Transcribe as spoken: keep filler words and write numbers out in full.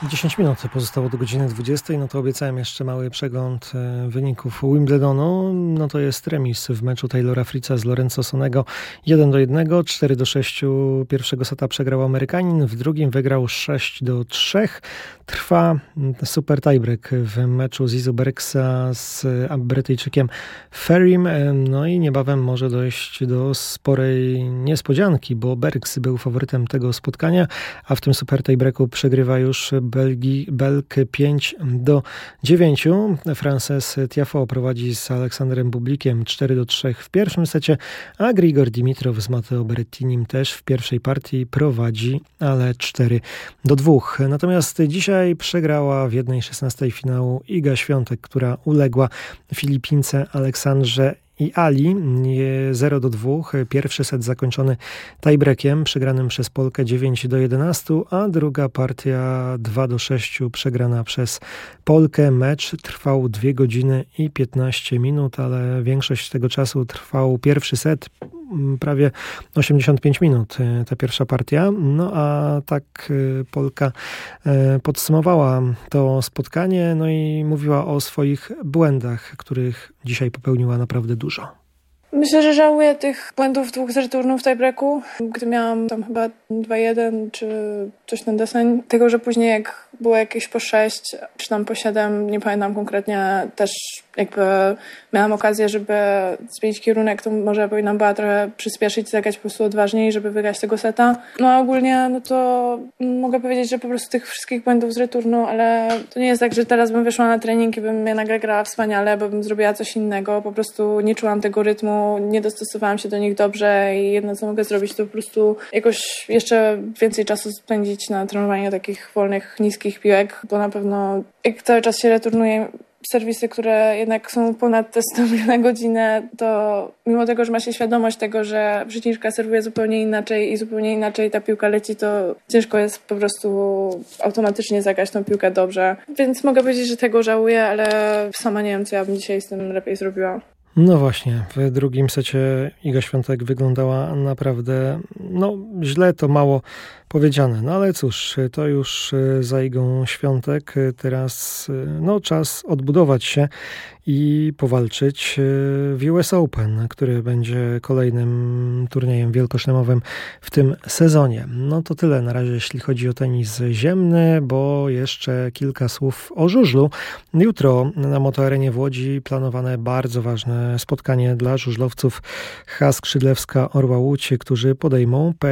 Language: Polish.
dziesięć minut pozostało do godziny dwudziestej, no to obiecałem jeszcze mały przegląd wyników Wimbledonu. No to jest remis w meczu Taylora Fritza z Lorenzo Sonego jeden do jednego, cztery do sześciu pierwszego seta przegrał Amerykanin, w drugim wygrał sześć do trzech. Trwa super tiebreak w meczu Zizu Bergsa z Brytyjczykiem Ferrim, no i niebawem może dojść do sporej niespodzianki, bo Bergs był faworytem tego spotkania, a w tym super tiebreaku przegrywa już Belgii, Belg pięć do dziewięciu. Frances Tiafoe prowadzi z Aleksandrem Bublikiem cztery do trzech w pierwszym secie, a Grigor Dimitrow z Matteo Berrettinim też w pierwszej partii prowadzi, ale cztery do dwóch. Natomiast dzisiaj przegrała w jednej szesnastej finału Iga Świątek, która uległa Filipince Aleksandrze i Ali zero do dwóch. Pierwszy set zakończony tiebreakiem przegranym przez Polkę dziewięć do jedenastu, a druga partia dwa do sześciu przegrana przez Polkę. Mecz trwał dwie godziny i piętnaście minut, ale większość tego czasu trwał pierwszy set, prawie osiemdziesiąt pięć minut ta pierwsza partia. No a tak Polka podsumowała to spotkanie, no i mówiła o swoich błędach, których dzisiaj popełniła naprawdę dużo. Myślę, że żałuję tych błędów dwóch z returnu w tiebreaku, gdy miałam tam chyba dwa jeden czy coś na deseń. Tego, że później jak było jakieś po sześć czy tam po siedem, nie pamiętam konkretnie, też jakby miałam okazję, żeby zmienić kierunek, to może powinnam była trochę przyspieszyć, zagrać po prostu odważniej, żeby wygrać tego seta. No a ogólnie, no to mogę powiedzieć, że po prostu tych wszystkich błędów z returnu, ale to nie jest tak, że teraz bym wyszła na trening i bym ja nagle grała wspaniale, bo bym zrobiła coś innego. Po prostu nie czułam tego rytmu, nie dostosowałam się do nich dobrze i jedno, co mogę zrobić, to po prostu jakoś jeszcze więcej czasu spędzić na trenowaniu takich wolnych, niskich piłek, bo na pewno jak cały czas się returnuje serwisy, które jednak są ponad te sto mil na godzinę, to mimo tego, że ma się świadomość tego, że przeciwniczka serwuje zupełnie inaczej i zupełnie inaczej ta piłka leci, to ciężko jest po prostu automatycznie zagrać tą piłkę dobrze. Więc mogę powiedzieć, że tego żałuję, ale sama nie wiem, co ja bym dzisiaj z tym lepiej zrobiła. No właśnie, w drugim secie Iga Świątek wyglądała naprawdę, no źle to mało powiedziane, no ale cóż, to już za Igą Świątek, teraz no czas odbudować się i powalczyć w U S Open, który będzie kolejnym turniejem wielkoszlemowym w tym sezonie. No to tyle na razie, jeśli chodzi o tenis ziemny, bo jeszcze kilka słów o żużlu. Jutro na Motoarenie w Łodzi planowane bardzo ważne spotkanie dla żużlowców H A S Skrzydlewska Orła Łódź, którzy podejmą